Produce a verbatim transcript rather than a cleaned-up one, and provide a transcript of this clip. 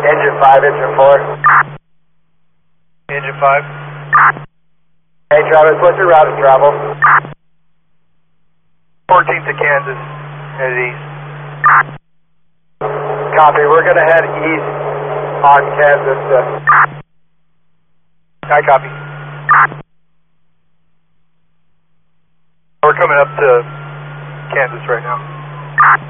Engine five, engine four. Engine five. Hey Travis, what's your route of travel? fourteenth to Kansas, headed east. Copy, we're going to head east on Kansas. Uh, I copy. We're coming up to Kansas right now.